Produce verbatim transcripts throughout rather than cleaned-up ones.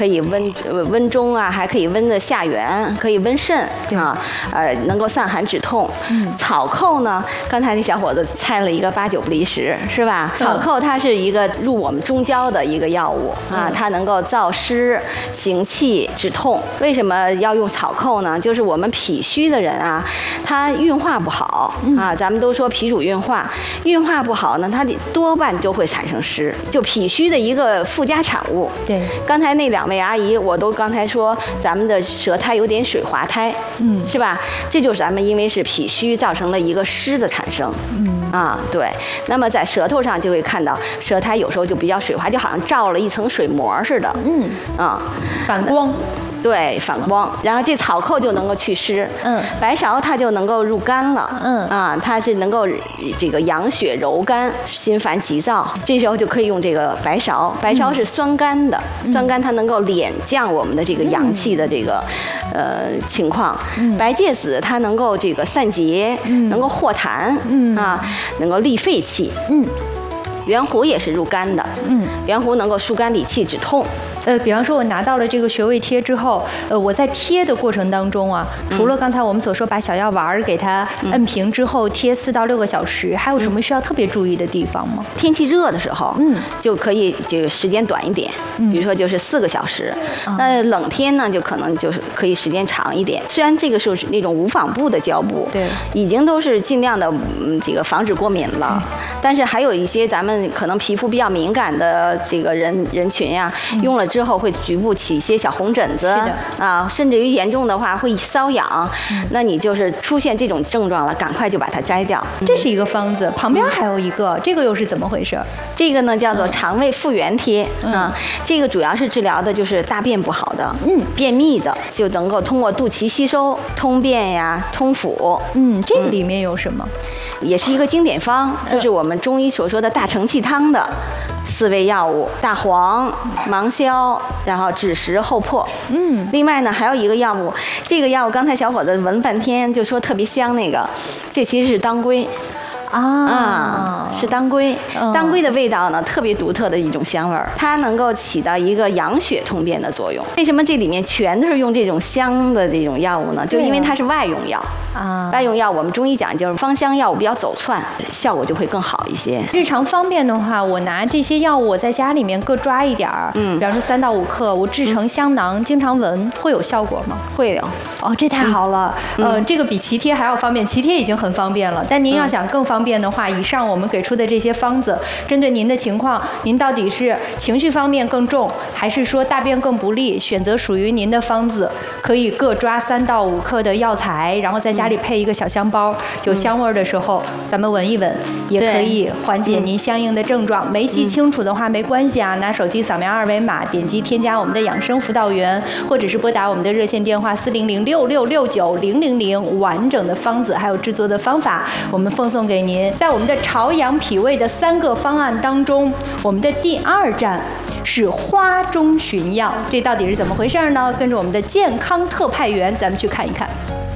可以温温中啊，还可以温的下元，可以温肾啊，呃，能够散寒止痛。嗯，草寇呢，刚才那小伙子猜了一个八九不离十，是吧？草寇它是一个入我们中焦的一个药物啊，它能够燥湿、行气、止痛。为什么要用草寇呢？就是我们脾虚的人啊，他运化不好啊，咱们都说脾主运化，运化不好呢，它多半就会产生湿，就脾虚的一个附加产物。 对， 刚才那两位阿姨，我都刚才说咱们的舌苔有点水滑苔，嗯，是吧？这就是咱们因为是脾虚造成了一个湿的产生，嗯啊，对。那么在舌头上就会看到舌苔有时候就比较水滑，就好像罩了一层水膜似的，嗯啊， 反光。 对，反光，然后这草寇就能够祛湿，嗯，白芍它就能够入肝了，嗯啊，它是能够这个养血柔肝，心烦急躁，这时候就可以用这个白芍，白芍是酸甘的，嗯、酸甘它能够敛降我们的这个阳气的这个、嗯、呃情况，嗯、白芥子它能够这个散结，嗯、能够化痰，嗯啊，能够利肺气，嗯，圆胡也是入肝的，嗯，圆胡能够疏肝理气止痛。 呃，比方说，我拿到了这个穴位贴之后，呃，我在贴的过程当中啊，除了刚才我们所说把小药丸儿给它摁平之后贴四到六个小时，还有什么需要特别注意的地方吗？ 天气热的时候，嗯，就可以这个时间短一点，比如说就是四个小时。嗯、那冷天呢，就可能就是可以时间长一点。虽然这个是那种无纺布的胶布， 对， 已经都是尽量的嗯这个防止过敏了，但是还有一些咱们可能皮肤比较敏感的这个人人群呀、啊，用了之后会局部起一些小红疹子啊，甚至于严重的话会瘙痒，嗯、那你就是出现这种症状了，赶快就把它摘掉。 这是一个方子，旁边还有一个，嗯、这个又是怎么回事？ 这个呢叫做肠胃复原贴、嗯、啊，这个主要是治疗的就是大便不好的，嗯，便秘的，就能够通过肚脐吸收通便呀、通腑。 嗯，这个里面有什么？ 嗯、也是一个经典方，就是我们中医所说的大承气汤的四味药物：大黄、芒硝，然后枳实、厚朴。嗯，另外呢还有一个药物，这个药物刚才小伙子闻半天就说特别香，那个这其实是当归。啊, 啊，是当归。当归的味道呢，特别独特的一种香味儿，它能够起到一个养血通便的作用。为什么这里面全都是用这种香的这种药物呢？就因为它是外用药啊。外用药我们中医讲就是芳香药物比较走窜，效果就会更好一些。 日常方便的话，我拿这些药物我在家里面各抓一点儿，嗯，比方说三到五克，我制成香囊，嗯、经常闻，会有效果吗？ 会有。 哦，这太好了。嗯、呃，这个比脐贴还要方便，脐贴已经很方便了，但您要想更方便。方便的话，以上我们给出的这些方子，针对您的情况，您到底是情绪方面更重，还是说大便更不利，选择属于您的方子，可以各抓三到五克的药材，然后在家里配一个小香包，有香味的时候，咱们闻一闻，也可以缓解您相应的症状。没记清楚的话没关系啊，拿手机扫描二维码，点击添加我们的养生辅导员，或者是拨打我们的热线电话四零零六六六九零零零，完整的方子还有制作的方法，我们奉送给您。在我们的朝阳脾胃的三个方案当中，我们的第二站是花中寻药，这到底是怎么回事呢？跟着我们的健康特派员，咱们去看一看。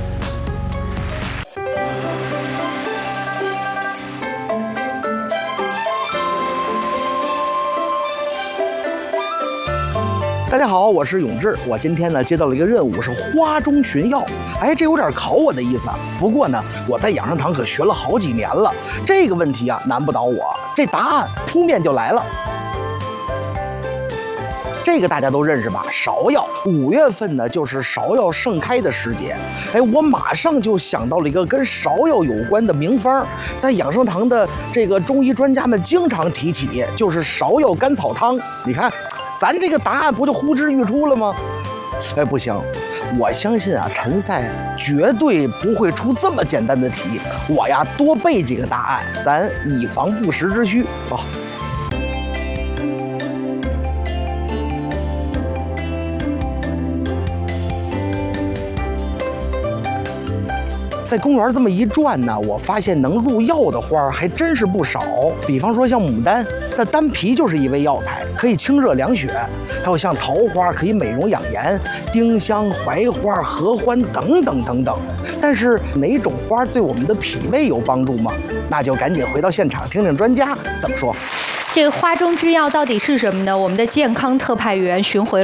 大家好，我是永志。我今天呢接到了一个任务，是花中寻药。哎，这有点考我的意思。不过呢，我在养生堂可学了好几年了，这个问题啊难不倒我，这答案扑面就来了。这个大家都认识吧？芍药，五月份呢就是芍药盛开的时节。哎，我马上就想到了一个跟芍药有关的名方，在养生堂的这个中医专家们经常提起，就是芍药甘草汤。你看。咱这个答案不就呼之欲出了吗？哎，不行，我相信啊，陈赛绝对不会出这么简单的题。我呀，多背几个答案，咱以防不时之需啊。在公园这么一转呢，我发现能入药的花还真是不少。比方说像牡丹，那丹皮就是一味药材，可以清热凉血；还有像桃花，可以美容养颜；丁香、槐花、合欢等等等等。但是哪种花对我们的脾胃有帮助吗？那就赶紧回到现场听听专家怎么说。 这个花中之药到底是什么呢？我们的健康特派员巡回